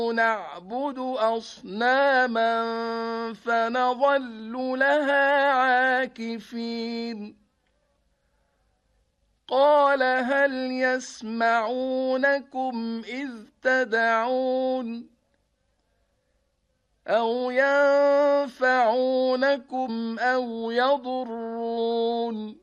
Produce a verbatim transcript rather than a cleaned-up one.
نعبد أصناما فنظل لها عاكفين قال هل يسمعونكم إذ تدعون أو ينفعونكم أو يضرون